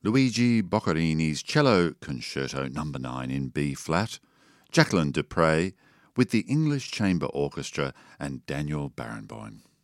Luigi Boccherini's Cello Concerto No. 9 in B-flat, Jacqueline Dupre with the English Chamber Orchestra and Daniel Barenboim.